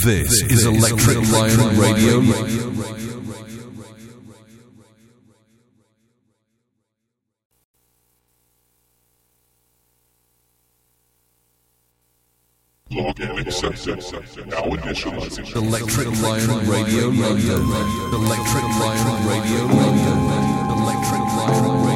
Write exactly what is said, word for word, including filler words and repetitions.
This is Electric Lion Radio. Login accepted. Now initializing. Electric Lion Radio London. Electric Lion Radio London. Electric Lion Radio.